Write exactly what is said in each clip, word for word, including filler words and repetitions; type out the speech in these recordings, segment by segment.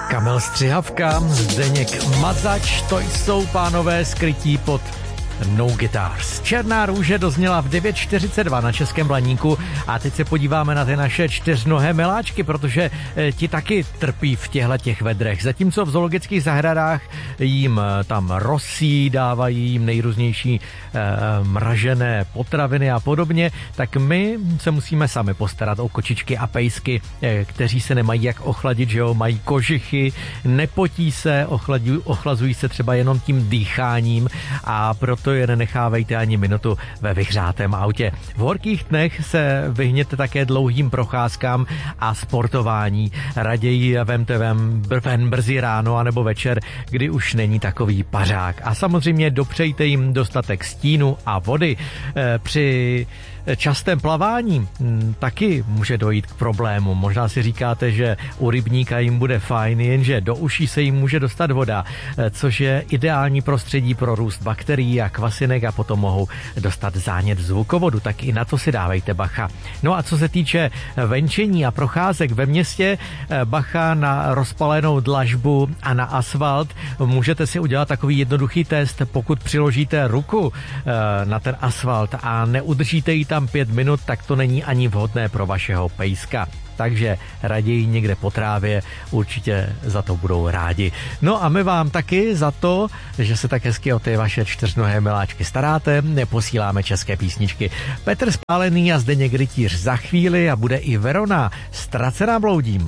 Kamil Střihavka, Zdeněk Mazač, to jsou pánové skrytí pod No Guitars. Černá růže dozněla v devět čtyřicet dva na Českém Blaníku a teď se podíváme na ty naše čtyřnohé miláčky, protože e, ti taky trpí v těchto těch vedrech. Zatímco v zoologických zahradách jim tam rosí, dávají jim nejrůznější e, mražené potraviny a podobně, tak my se musíme sami postarat o kočičky a pejsky, e, kteří se nemají jak ochladit, že jo, mají kožichy, nepotí se, ochladují, ochlazují se třeba jenom tím dýcháním a proto to je nenechávejte ani minutu ve vyhřátém autě. V horkých dnech se vyhněte také dlouhým procházkám a sportování. Raději vemte ven brzy ráno anebo večer, kdy už není takový pařák. A samozřejmě dopřejte jim dostatek stínu a vody. Při častém plavání taky může dojít k problému. Možná si říkáte, že u rybníka jim bude fajn, jenže do uší se jim může dostat voda, což je ideální prostředí pro růst bakterií a kvasinek a potom mohou dostat zánět zvukovodu, tak i na to si dávejte bacha. No a co se týče venčení a procházek ve městě, bacha na rozpalenou dlažbu a na asfalt. Můžete si udělat takový jednoduchý test, pokud přiložíte ruku na ten asfalt a neudržíte ji tam pět minut, tak to není ani vhodné pro vašeho pejska. Takže raději někde po trávě, určitě za to budou rádi. No a my vám taky za to, že se tak hezky o ty vaše čtyřnohé miláčky staráte, neposíláme české písničky. Petr Spálený a Zdeněk Rytíř za chvíli a bude i Verona, Ztracená bloudím.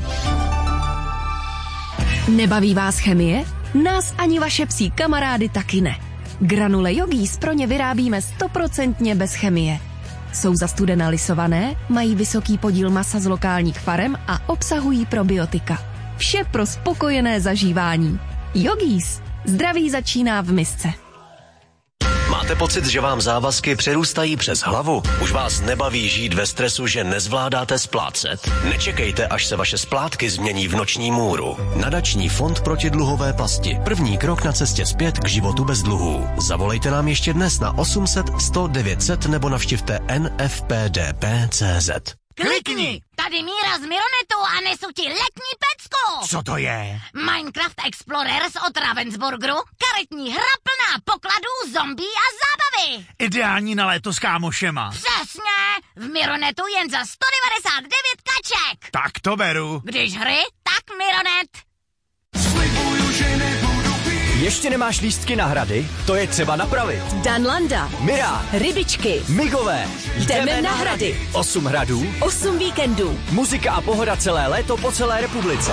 Nebaví vás chemie? Nás ani vaše psí kamarády taky ne. Granule Yogis pro ně vyrábíme stoprocentně bez chemie. Jsou zastudena lisované, mají vysoký podíl masa z lokálních farem a obsahují probiotika. Vše pro spokojené zažívání. Yogis. Zdraví začíná v misce. Máte pocit, že vám závazky přerůstají přes hlavu? Už vás nebaví žít ve stresu, že nezvládáte splácet? Nečekejte, až se vaše splátky změní v noční můru. Nadační fond proti dluhové pasti. První krok na cestě zpět k životu bez dluhů. Zavolejte nám ještě dnes na osm set sto devět set nebo navštivte n f p d p tečka c z. Klikni! Tady Míra z Mironetu a nesu ti letní pecku! Co to je? Minecraft Explorers od Ravensburgeru, karetní hra plná pokladů, zombí a zábavy! Ideální na léto s kámošema. Přesně! V Mironetu jen za sto devadesát devět kaček! Tak to beru. Když hry, tak Mironet! Slibuju, že nebudu pít. Ještě nemáš lístky na hrady? To je třeba napravit. Danlanda. Mira. Rybičky. Migové. Jdeme na hrady. Osm hradů. Osm víkendů. Muzika a pohoda celé léto po celé republice.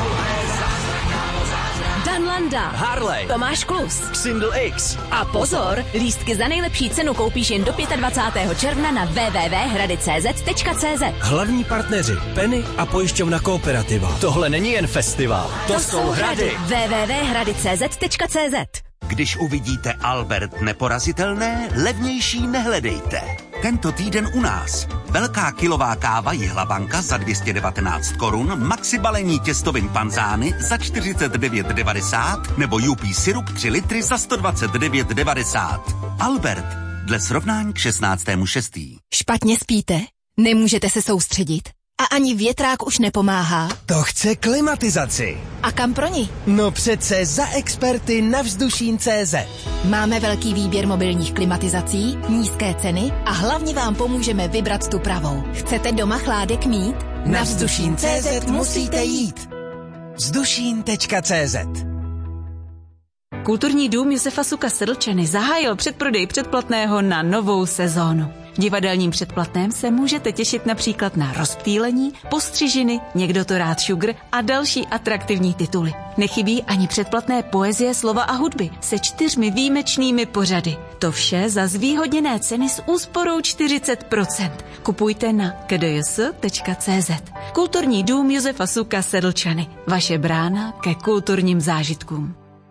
Danlanda. Harley. Tomáš Klus. Xindl X. A pozor, lístky za nejlepší cenu koupíš jen do dvacátého pátého června na w w w tečka hrady tečka c z tečka c z. Hlavní partneři Penny a pojišťovna Kooperativa. Tohle není jen festival, to, To jsou hrady. w w w tečka hrady tečka c z tečka c z. Když uvidíte Albert neporazitelné, levnější nehledejte. Tento týden u nás. Velká kilová káva Jihlabanka za dvě stě devatenáct korun, maxi balení těstovin panzány za čtyřicet devět devadesát nebo U P syrup tři litry za sto dvacet devět devadesát. Albert, dle srovnání k šestnáctému šestého Špatně spíte? Nemůžete se soustředit? A ani větrák už nepomáhá? To chce klimatizaci. A kam pro ní? No přece za experty na Vzdušín tečka cé zet. Máme velký výběr mobilních klimatizací, nízké ceny a hlavně vám pomůžeme vybrat tu pravou. Chcete doma chládek mít? Na Vzdušín tečka cé zet musíte jít. Vzdušín tečka cé zet. Kulturní dům Josefa Suka Sedlčany zahájil předprodej předplatného na novou sezónu. V divadelním předplatném se můžete těšit například na Rozptýlení, Postřižiny, Někdo to rád šugr a další atraktivní tituly. Nechybí ani předplatné poezie, slova a hudby se čtyřmi výjimečnými pořady. To vše za zvýhodněné ceny s úsporou čtyřicet procent. Kupujte na k d j s tečka c z. Kulturní dům Josefa Suka Sedlčany. Vaše brána ke kulturním zážitkům.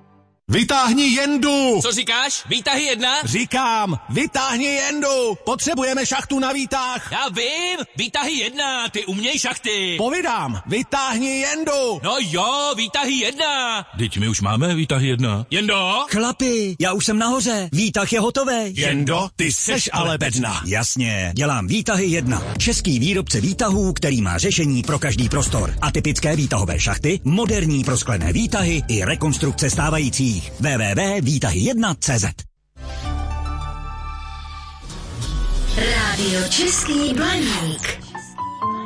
Vytáhni Jendu! Co říkáš? Výtahy jedna? Říkám, vytáhni Jendu! Potřebujeme šachtu na výtah! Já vím, výtahy jedna, ty uměj šachty. Povídám, vytáhni Jendu! No jo, výtahy jedna. Teď my už máme výtahy jedna. Jendo? Chlapi, já už jsem nahoře, výtah je hotový. Jendo, ty seš ale bedna. Jasně, dělám výtahy jedna. Český výrobce výtahů, který má řešení pro každý prostor. Atypické výtahové šachty, moderní prosklené výtahy i rekonstrukce stávajících. w w w tečka výtahy jedna tečka cé zet. Rádio Český Blaník.